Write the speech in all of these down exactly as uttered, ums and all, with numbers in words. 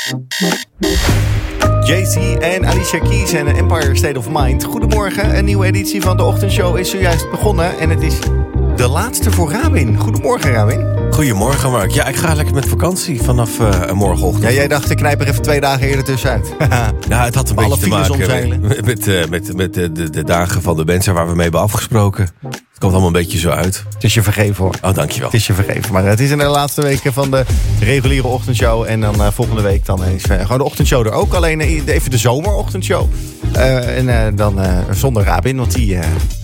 Jay-Z en Alicia Keys en Empire State of Mind. Goedemorgen, een nieuwe editie van de ochtendshow is zojuist begonnen. En het is de laatste voor Rabin. Goedemorgen, Rabin. Goedemorgen, Mark. Ja, ik ga lekker met vakantie vanaf uh, morgenochtend. Ja, jij dacht, ik knijp er even twee dagen eerder tussenuit. Ja, het had een Alle beetje te maken omzeilen. met, met, uh, met, met de, de, de dagen van de mensen waar we mee hebben afgesproken. Het komt allemaal een beetje zo uit. Het is je vergeven, hoor. Oh, dankjewel. Het is je vergeven. Maar het is in de laatste weken van de reguliere ochtendshow. En dan uh, volgende week dan is uh, gewoon de ochtendshow er ook. Alleen uh, even de zomerochtendshow. Uh, en uh, dan uh, zonder Rabin, want die uh,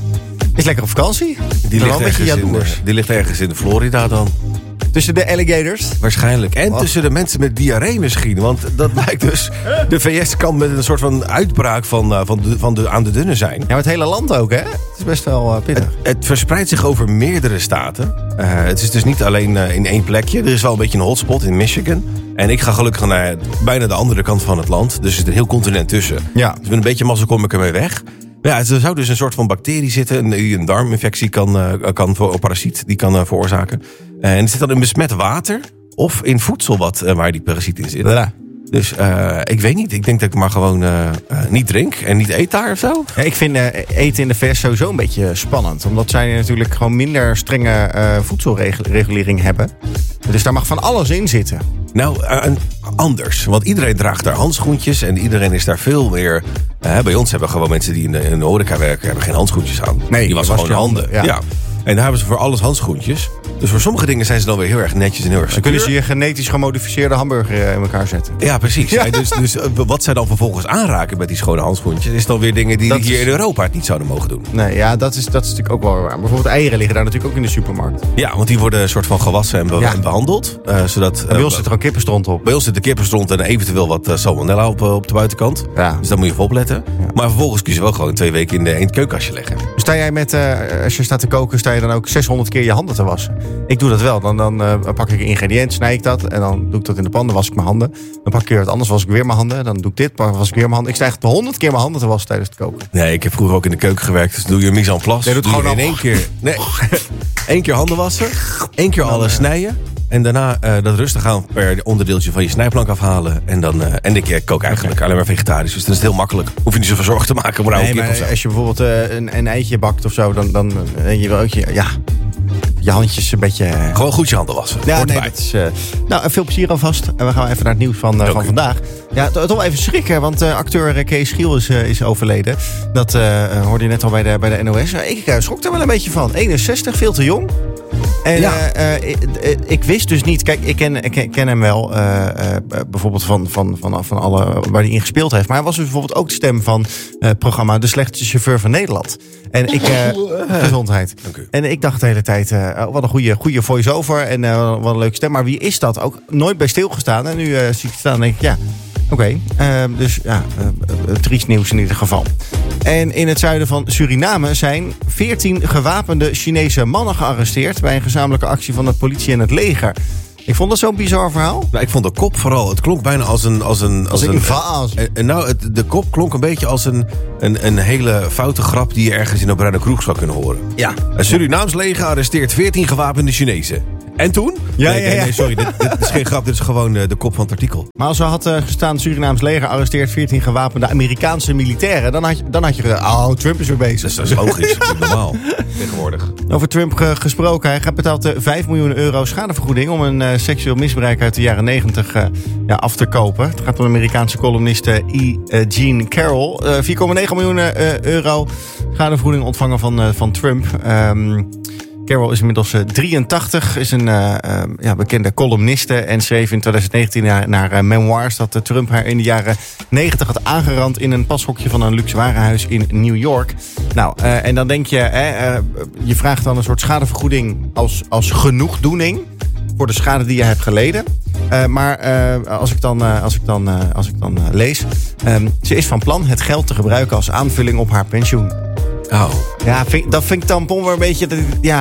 is lekker op vakantie. Die ligt, ergens in, uh, die ligt ergens in Florida dan. Tussen de alligators? Waarschijnlijk. En Wat? tussen de mensen met diarree misschien. Want dat blijkt dus... De V S kan met een soort van uitbraak van, uh, van, de, van de, aan de dunne zijn. Ja, maar het hele land ook, hè? Het is best wel uh, pittig. Het, het verspreidt zich over meerdere staten. Uh, het is dus niet alleen uh, in één plekje. Er is wel een beetje een hotspot in Michigan. En ik ga gelukkig naar bijna de andere kant van het land. Dus er zit een heel continent tussen. Ja. Dus met een beetje mazzel kom ik ermee weg. Ja, er zou dus een soort van bacterie zitten. Die een darminfectie kan, uh, kan voor, een parasiet die kan uh, veroorzaken. Uh, en het zit dan in besmet water of in voedsel wat, uh, waar die parasiet in zit. Ja. Dus uh, ik weet niet. Ik denk dat ik maar gewoon uh, uh, niet drink en niet eet daar of zo. Ja, ik vind uh, eten in de V S sowieso een beetje spannend. Omdat zij natuurlijk gewoon minder strenge uh, voedselregulering hebben. Dus daar mag van alles in zitten. Nou, uh, anders. Want iedereen draagt daar handschoentjes en iedereen is daar veel meer... Uh, bij ons hebben gewoon mensen die in de, in de horeca werken... hebben geen handschoentjes aan. Nee, die wassen was gewoon handen. handen. Ja. Ja. En daar hebben ze voor alles handschoentjes. Dus voor sommige dingen zijn ze dan weer heel erg netjes en heel erg Dan secuur. kunnen ze je genetisch gemodificeerde hamburger in elkaar zetten. Ja, precies. Ja. Ja, dus, dus uh, wat zij dan vervolgens aanraken met die schone handschoentjes... is dan weer dingen die Dat hier is... in Europa het niet zouden mogen doen. Nee, ja, dat is, dat is natuurlijk ook wel waar. Maar bijvoorbeeld eieren liggen daar natuurlijk ook in de supermarkt. Ja, want die worden een soort van gewassen en, be- Ja. en behandeld. Uh, zodat, uh, En bij ons zit er gewoon kippenstront op. Bij ons zit de kippenstront en eventueel wat uh, salmonella op, uh, op de buitenkant. Ja. Dus daar moet je voor opletten. Ja. Maar vervolgens kun je ze wel gewoon twee weken in, de, in het keukenkastje leggen. Sta jij met, uh, als je staat te koken, sta je dan ook zeshonderd keer je handen te wassen? Ik doe dat wel. Dan, dan uh, pak ik een ingrediënt, snij ik dat. En dan doe ik dat in de pan, dan was ik mijn handen. Dan pak ik weer wat anders, was ik weer mijn handen. Dan doe ik dit, dan was ik weer mijn handen. Ik sta echt honderd keer mijn handen te wassen tijdens het koken. Nee, ik heb vroeger ook in de keuken gewerkt. Dus doe je mise en place. Nee, doe het doe je gewoon in één keer. Nee, één keer handen wassen. één keer alles snijden. En daarna uh, dat rustig aan per onderdeeltje van je snijplank afhalen. En dan uh, en ik kook eigenlijk alleen maar vegetarisch. Dus dan is het heel makkelijk. Hoef je niet zoveel zorgen te maken voor oude Nee, kip maar of zo. als je bijvoorbeeld uh, een, een eitje bakt of zo, dan, dan uh, je wil ook je, ja, je handjes een beetje... Uh, Gewoon goed je handen wassen. Ja, Hoort nee, erbij. dat is, uh, nou, veel plezier alvast. En we gaan even naar het nieuws van, uh, van vandaag. Ja, to- toch wel even schrikken, want uh, acteur uh, Kees Giel is, uh, is overleden. Dat uh, hoorde je net al bij de, bij de N O S. Uh, ik uh, schrok er wel een beetje van. eenenzestig, veel te jong. En Ja. uh, uh, ik, uh, ik wist dus niet... Kijk, ik ken, ik ken, ken hem wel. Uh, uh, bijvoorbeeld van, van, van, van alle waar hij in gespeeld heeft. Maar hij was dus bijvoorbeeld ook de stem van uh, het programma De Slechtste Chauffeur van Nederland. En ik... Uh, gezondheid. Dank u. En ik dacht de hele tijd... Uh, oh, wat een goede, goede voice-over. En uh, wat een leuke stem. Maar wie is dat? Ook nooit bij stilgestaan. En nu uh, zie ik het staan en denk ik... Ja, oké. Okay. Uh, dus ja, uh, uh, triest nieuws in ieder geval. En in het zuiden van Suriname zijn veertien gewapende Chinese mannen gearresteerd bij een gezamenlijke actie van de politie en het leger. Ik vond dat zo'n bizar verhaal. Nou, ik vond de kop vooral, het klonk bijna als een... Als een, Als een invasie. En, en nou, het, de kop klonk een beetje als een, een, een hele foute grap die je ergens in een bruine kroeg zou kunnen horen. Ja. Een Surinaams leger arresteert veertien gewapende Chinezen. En toen? Ja, nee, ja, nee, ja. nee, sorry, dit, dit is geen grap, dit is gewoon uh, de kop van het artikel. Maar als er had uh, gestaan Surinaams leger arresteert veertien gewapende Amerikaanse militairen, dan had je, dan had je gezegd, oh, Trump is weer bezig. Dus dat is logisch, dat is normaal tegenwoordig. Over Trump ge- gesproken. Hij gaat betaalt uh, vijf miljoen euro schadevergoeding om een uh, seksueel misbruik uit de jaren negentig uh, ja, af te kopen. Het gaat om de Amerikaanse columniste E. Uh, Jean Carroll. Uh, vier komma negen miljoen uh, euro schadevergoeding ontvangen van, uh, van Trump. Um, Carroll is inmiddels uh, drieëntachtig, is een uh, uh, ja, bekende columniste en schreef in twintig negentien naar, naar uh, memoirs dat uh, Trump haar in de jaren negentig had aangerand in een pashokje van een luxe warenhuis in New York. Nou, uh, en dan denk je, uh, uh, je vraagt dan een soort schadevergoeding als, als genoegdoening voor de schade die je hebt geleden. Uh, maar uh, als ik dan, uh, als ik dan, uh, als ik dan uh, lees, um, ze is van plan het geld te gebruiken als aanvulling op haar pensioen. Oh. Ja, vind, dat vind ik tampon weer een beetje... Dat, ja, Ja,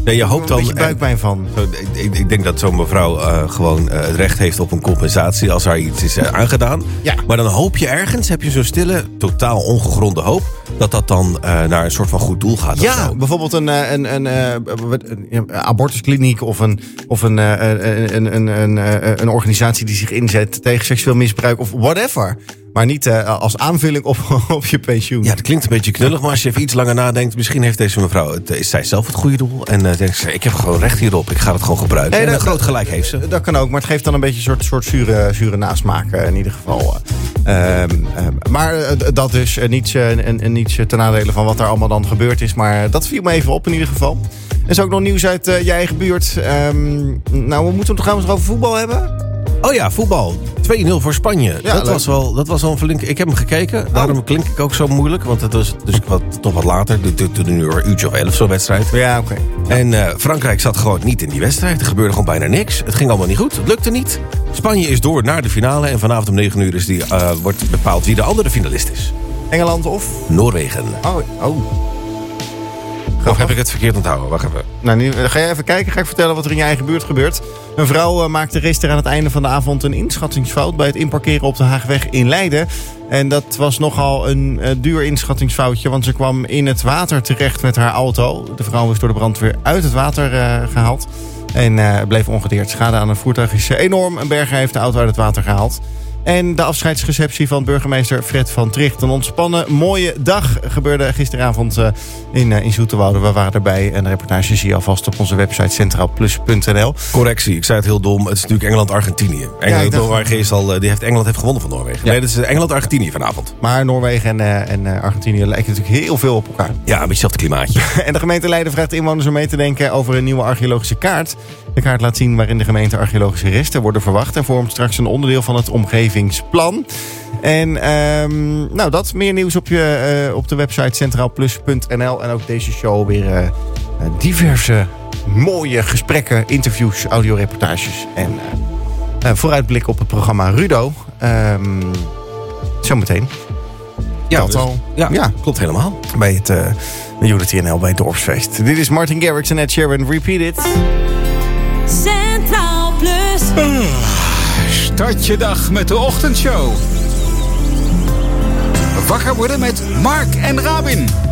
Ja, je hoopt dan, een beetje buikpijn van. Zo, ik, ik denk dat zo'n mevrouw uh, gewoon uh, het recht heeft op een compensatie als haar iets is uh, aangedaan. Ja. Maar dan hoop je ergens, heb je zo'n stille, totaal ongegronde hoop, dat dat dan uh, naar een soort van goed doel gaat. Ja, zo. bijvoorbeeld een, een, een, een, een abortuskliniek of een, of een, een, een, een, een, een organisatie die zich inzet tegen seksueel misbruik of whatever. Maar niet uh, als aanvulling op, op je pensioen. Ja, dat klinkt een beetje knullig, maar als je even iets langer nadenkt, misschien heeft deze mevrouw, het, is zij zelf het goede doel. En uh, denkt ze, ik heb gewoon recht hierop, ik ga het gewoon gebruiken. Nee, en dat, een groot gelijk heeft ze. Dat kan ook, maar het geeft dan een beetje een soort, soort zure, zure nasmaak uh, in ieder geval. Uh, uh, maar uh, dat dus uh, niets, uh, en, en niets ten nadele van wat daar allemaal dan gebeurd is. Maar dat viel me even op in ieder geval. Er is ook nog nieuws uit uh, je eigen buurt. Um, nou, we moeten het trouwens nog over voetbal hebben. Oh ja, voetbal. twee nul voor Spanje. Ja, dat, was wel, dat was wel een flink... Ik heb hem gekeken. Oh. Daarom klink ik ook zo moeilijk. Want het was dus wat, toch wat later. Toen een uur, uurtje of elf zo'n wedstrijd. Ja, oké. Okay. En uh, Frankrijk zat gewoon niet in die wedstrijd. Er gebeurde gewoon bijna niks. Het ging allemaal niet goed. Het lukte niet. Spanje is door naar de finale. En vanavond om negen uur is die, uh, wordt bepaald wie de andere finalist is. Engeland of? Noorwegen. Oh, oh. Of heb ik het verkeerd onthouden? Wacht even. Nou, nu ga je even kijken. Ga ik vertellen wat er in je eigen buurt gebeurt. Een vrouw uh, maakte gisteren aan het einde van de avond een inschattingsfout bij het inparkeren op de Haagweg in Leiden. En dat was nogal een uh, duur inschattingsfoutje, want ze kwam in het water terecht met haar auto. De vrouw is door de brandweer uit het water uh, gehaald en uh, bleef ongedeerd. Schade aan het voertuig is enorm. Een berger heeft de auto uit het water gehaald. En de afscheidsreceptie van burgemeester Fred van Tricht. Een ontspannen, mooie dag gebeurde gisteravond uh, in, uh, in Zoeterwoude. We waren erbij en de reportage zie je alvast op onze website centraal plus punt n l. Correctie, ik zei het heel dom. Het is natuurlijk Engeland-Argentinië. Engeland, ja, Noorwegen is al, die heeft, Engeland heeft gewonnen van Noorwegen. Ja. Nee, dat is Engeland-Argentinië vanavond. Maar Noorwegen en, uh, en uh, Argentinië lijken natuurlijk heel veel op elkaar. Ja, een beetje hetzelfde klimaatje. En de gemeente Leiden vraagt inwoners om mee te denken over een nieuwe archeologische kaart. De kaart laat zien waarin de gemeente archeologische resten worden verwacht en vormt straks een onderdeel van het omgevingsplan. En um, nou, dat meer nieuws op, je, uh, op de website centraal plus punt n l. En ook deze show weer uh, diverse mooie gesprekken, interviews, audioreportages. En uh, uh, vooruitblik op het programma Rudo. Um, Zometeen. Ja, dat dus, al. Ja, ja, klopt helemaal. Bij het uh, Unity N L bij het Dorpsfeest. Dit is Martin Garrix en Ed Sheeran. Repeat it. Centraal Plus. Uh, start je dag met de ochtendshow. Wakker worden met Mark en Rabin.